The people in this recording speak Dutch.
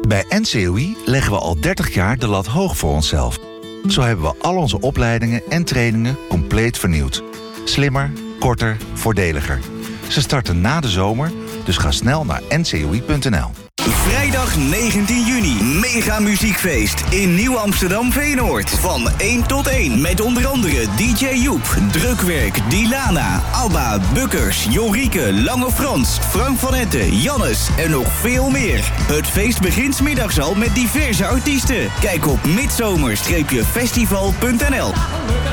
Bij NCOI leggen we al 30 jaar de lat hoog voor onszelf. Zo hebben we al onze opleidingen en trainingen compleet vernieuwd. Slimmer, korter, voordeliger. Ze starten na de zomer, dus ga snel naar ncoi.nl. Vrijdag 19 juni, mega muziekfeest in Nieuw Amsterdam Veenoord. Van 1 tot 1 met onder andere DJ Joep, Drukwerk, Dilana, Abba, Bukkers, Jorike, Lange Frans, Frank van Etten, Jannes en nog veel meer. Het feest begint 's middags al met diverse artiesten. Kijk op midzomer-festival.nl.